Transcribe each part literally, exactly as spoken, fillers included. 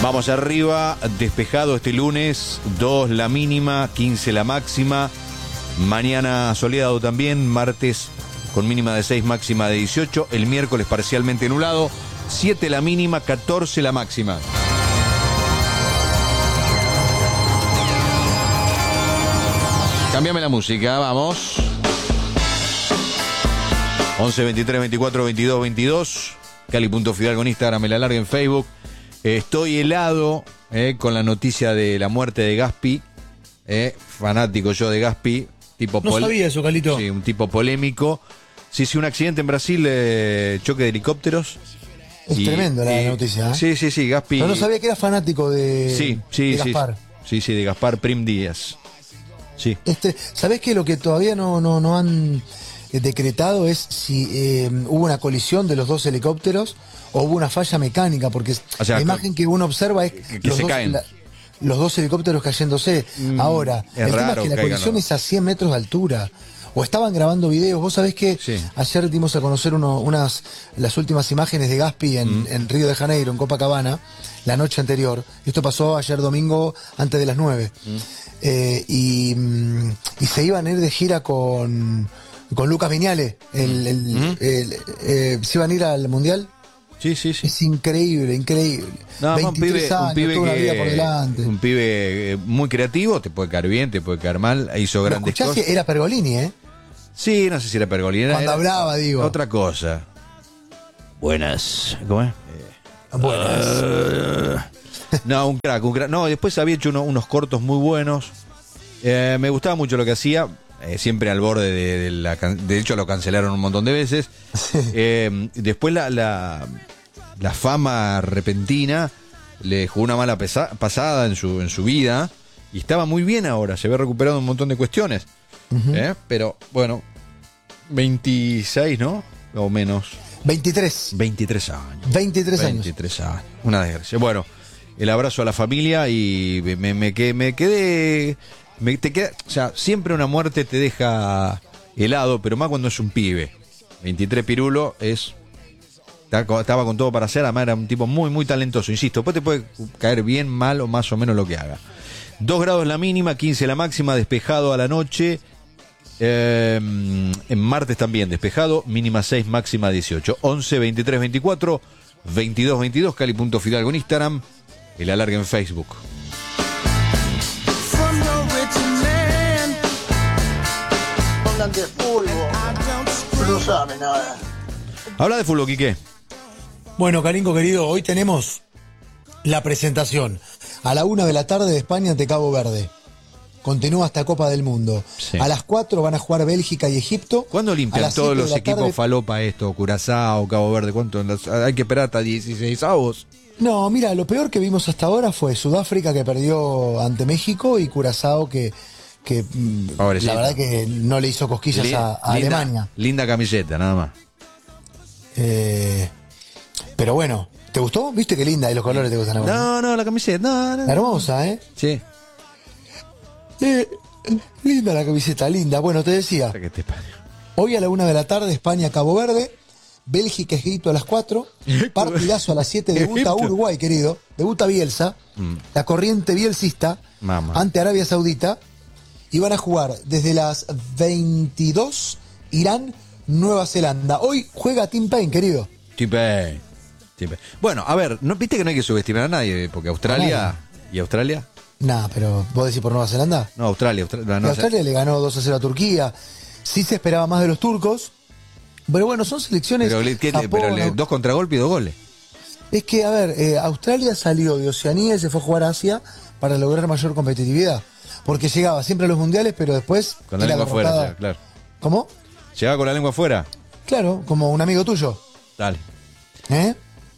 Vamos arriba, despejado este lunes, dos la mínima, quince la máxima. Mañana soleado también, martes con mínima de seis, máxima de dieciocho. El miércoles parcialmente nublado, siete la mínima, catorce la máxima. Cámbiame la música, vamos. once, veintitrés, veinticuatro, veintidós, veintidós. Cali.Fidalgo en Instagram, me la larga en Facebook. Estoy helado eh, con la noticia de la muerte de Gaspi. Eh, fanático yo de Gaspi. Tipo no pol- sabía eso, Calito. Sí, un tipo polémico. Sí, sí, un accidente en Brasil, eh, choque de helicópteros. Es y, tremendo la y, noticia. ¿eh? Sí, sí, sí, Gaspi. Yo no sabía que era fanático de, sí, sí, de sí, Gaspar. Sí, sí, de Gaspar Prim Díaz. Sí. Este, ¿sabés que lo que todavía no, no, no han decretado es si eh, hubo una colisión de los dos helicópteros o hubo una falla mecánica? Porque o sea, la imagen que uno observa es que, que los, se dos, caen. la, los dos helicópteros cayéndose. Mm, Ahora, es el raro tema es que la colisión no. es a cien metros de altura. O estaban grabando videos. Vos sabés que sí. ayer dimos a conocer uno, unas las últimas imágenes de Gaspi en, mm. en Río de Janeiro, en Copacabana, la noche anterior. Esto pasó ayer domingo antes de las nueve. Mm. Eh, y, y se iban a ir de gira con, con Lucas Viñales. El, el, mm. el, el, eh, se iban a ir al Mundial. Sí, sí, sí. Es increíble, increíble. No, veintitrés un pibe, años, un pibe toda una que, vida por delante. Un pibe muy creativo, te puede caer bien, te puede caer mal, hizo grandes cosas. Que era Pergolini, ¿eh? Sí, no sé si era Pergolini. Cuando era, hablaba, digo. Otra cosa. Buenas. ¿Cómo es? Eh, Buenas. Uh, no, un crack, un crack. No, después había hecho uno, unos cortos muy buenos. Eh, me gustaba mucho lo que hacía. Eh, siempre al borde de, de la... De hecho, lo cancelaron un montón de veces. Sí. Eh, después la, la, la fama repentina le jugó una mala pesa, pasada en su, en su vida. Y estaba muy bien ahora. Se ve recuperado un montón de cuestiones. Uh-huh. ¿Eh? Pero, bueno, veintiséis, ¿no? O menos. veintitrés. veintitrés años. veintitrés años. veintitrés años. Una desgracia. Bueno, el abrazo a la familia y me, me, me, me quedé... Me, te queda, o sea, siempre una muerte te deja helado, pero más cuando es un pibe. veintitrés pirulo es... Estaba con todo para hacer, además era un tipo muy, muy talentoso. Insisto, después te puede caer bien, mal o más o menos lo que haga. dos grados la mínima, quince la máxima, despejado a la noche. Eh, en martes también despejado, mínima seis, máxima dieciocho. once, veintitrés, veinticuatro, veintidós, veintidós, Cali.Fidalgo en Instagram, el alargue en Facebook. De fútbol, no sabe nada. Habla de fútbol, Quique. Bueno, Carinco querido, hoy tenemos la presentación a la una de la tarde de España ante Cabo Verde. Continúa hasta Copa del Mundo. Sí. A las cuatro van a jugar Bélgica y Egipto. ¿Cuándo limpian todos los equipos tarde... falopa esto? Curazao, Cabo Verde, ¿cuánto? Hay que esperar hasta dieciséis avos. No, mira, lo peor que vimos hasta ahora fue Sudáfrica, que perdió ante México, y Curazao, que que Pobrecito. La verdad que no le hizo cosquillas Li- a, a linda, Alemania. Linda camiseta, nada más. Eh, pero bueno, ¿te gustó? ¿Viste qué linda? Y los colores te gustan. No, no, la camiseta, no, no. Hermosa, ¿eh? Sí. Eh, linda la camiseta, linda. Bueno, te decía. Te hoy a la una de la tarde, España, Cabo Verde. Bélgica, Egipto a las cuatro. Partidazo a las siete. Debuta Uruguay, querido. Debuta Bielsa. Mm. La corriente bielsista. Mamá. Ante Arabia Saudita. Y van a jugar desde las veintidós, Irán, Nueva Zelanda. Hoy juega Tim Payne, querido. Tim Payne. Tim Payne. Bueno, a ver, ¿no viste que no hay que subestimar a nadie? Porque Australia... ¿A ¿Y Australia? Nah, pero ¿vos decís por Nueva Zelanda? No, Australia. Australia, no, Australia le ganó dos a cero a Turquía. Sí se esperaba más de los turcos. Pero bueno, son selecciones... Pero, ¿qué, Japón, pero le, dos contragolpes y dos goles. Es que, a ver, eh, Australia salió de Oceanía y se fue a jugar a Asia para lograr mayor competitividad. Porque llegaba siempre a los mundiales, pero después... Con la lengua derrotada. afuera, claro. ¿Cómo? ¿Llegaba con la lengua afuera? Claro, como un amigo tuyo. Dale. ¿Eh?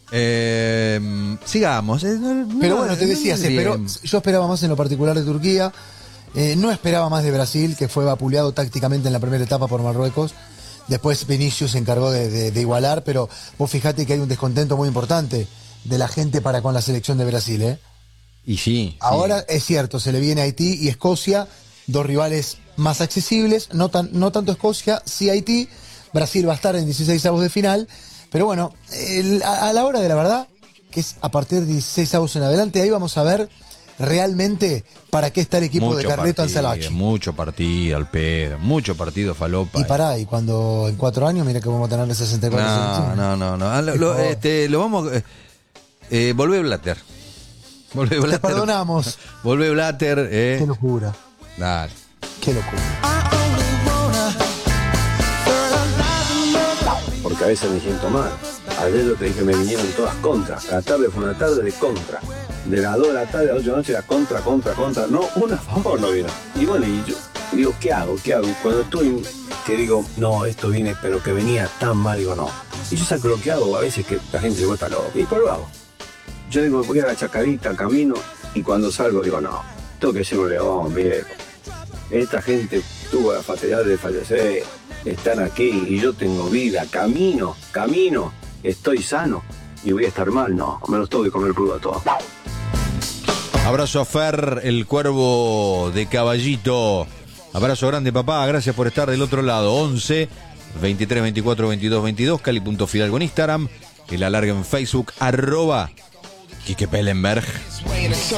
Eh, sigamos. Eh, no, pero bueno, te decía, no se esperó, yo esperaba más en lo particular de Turquía. Eh, no esperaba más de Brasil, que fue vapuleado tácticamente en la primera etapa por Marruecos. Después Vinicius se encargó de, de, de igualar, pero vos fijate que hay un descontento muy importante de la gente para con la selección de Brasil, ¿eh? Y sí. Ahora sí. Es cierto, se le viene Haití y Escocia, dos rivales más accesibles, no, tan, no tanto Escocia, sí Haití. Brasil va a estar en dieciséis avos de final, pero bueno, el, a, a la hora de la verdad, que es a partir de dieciséis avos en adelante. Ahí vamos a ver realmente para qué está el equipo mucho de Carleto partido, Anzalachi. Mucho partido al pedo, mucho partido falopa. Y pará, y cuando en cuatro años, mira que vamos a tener sesenta y cuatro No, selecciones. no, no, no. Lo, lo, este, lo vamos. Eh, eh, volvé Blatter. Volvé Te Blatter. perdonamos. Volvé Blatter. Eh. Qué locura. Dale. Qué locura. Porque a veces me siento mal. Ayer yo te dije, me vinieron todas contras. La tarde fue una tarde de contra. De las dos de la tarde a las ocho de la noche era contra, contra, contra. No, una a favor no vino. Y bueno, y yo digo, ¿qué hago? ¿Qué hago? Cuando estoy, que digo, no, esto viene, pero que venía tan mal, digo, no. Y yo saco lo que hago, a veces que la gente se vuelta loca. Y por lo hago. Yo digo, voy a la chacarita, camino, y cuando salgo digo, no, tengo que ser un león, viejo. Esta gente tuvo la fatalidad de fallecer, están aquí y yo tengo vida, camino, camino, estoy sano y voy a estar mal, no, me los tengo que comer crudo a todos. Abrazo a Fer, el cuervo de Caballito. Abrazo grande, papá. Gracias por estar del otro lado. once, veintitrés, veinticuatro, veintidós, veintidós. Cali.fidalgo en Instagram. El alargue en Facebook. Arroba Quique Pellenberg.